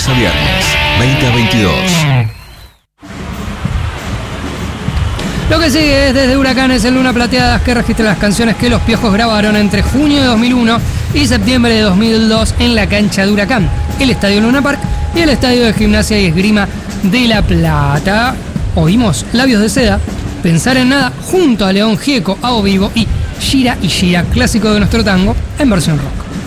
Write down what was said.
lunes a viernes, 20 a 22. Lo que sigue es Desde Huracanes en Luna Plateadas, que registra las canciones que los Piojos grabaron entre junio de 2001 y septiembre de 2002 en la cancha de Huracán, el Estadio Luna Park y el Estadio de Gimnasia y Esgrima de La Plata. Oímos Labios de Seda, Pensar en Nada, junto a León Gieco, a O Vivo y Gira y Gira, clásico de nuestro tango, en versión rock.